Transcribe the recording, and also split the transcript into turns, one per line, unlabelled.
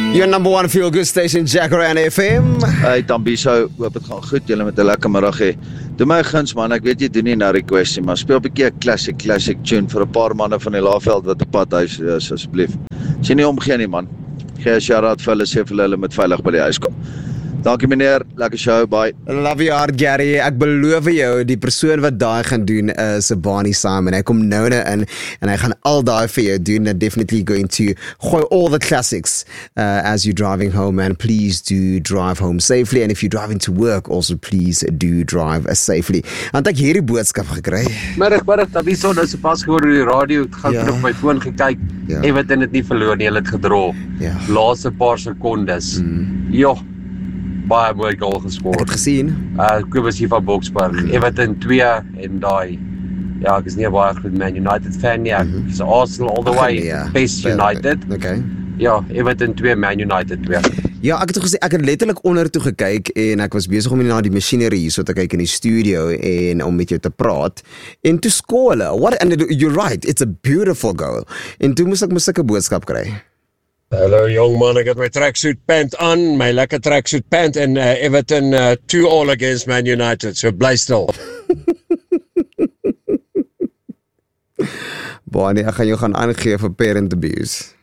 Your number one feel-good station, Jacaranda FM.
Hey Tambiso, hoop het gaan goed, julle met 'n lekker middag hê. Doe my guns man, ek weet jy doen nie na request nie, maar speel 'n bietjie 'n classic tune vir 'n paar manne van die Laagveld wat op pad huis is asseblief. As jy nie omgee nie man. Gee 'n shout-out vir hulle, sê vir hulle moet veilig by die huis kom. Dankie meneer, lekker show, bye.
Love you hard, Gary. Ek beloof jou, die persoon wat daai gaan doen is Bonnie Simon. Hy kom nou in en hy gaan al daai vir jou doen. And definitely going to gooi all the classics as you're driving home. And please do drive home safely. And if you're driving to work, also please do drive safely. Want ek hierdie boodskap gekry.
Middag, Tabiso, nou sopas gehoor op die radio, het gou op my foon gekyk. Everton het nie verloor nie, hulle het gedrol. Laaste paar sekondes. Baie mooi goal gescoor.
Ek het gesien.
Kobus hier van Boksburg. Everton 2 en daai. Ja, ek is nie 'n baie groot Man United fan nie. Ek is Arsenal all the way. Best United.
Okay.
Ja, Everton 2, Man United 2.
Ja, ek het gesê ek het letterlik onder toe gekyk en ek was besig om na die masjinerie hier so te kyk in die studio en om met jou te praat en toe skoor hulle. What, and you're right, it's a beautiful goal. En toe moes ek 'n boodskap kry.
Hallo jong man, ek het my tracksuit pant aan, my lekker tracksuit pant en Everton 2-2 against Man United, so bly stil.
Bonnie, ek gaan jou gaan aangee vir parent abuse.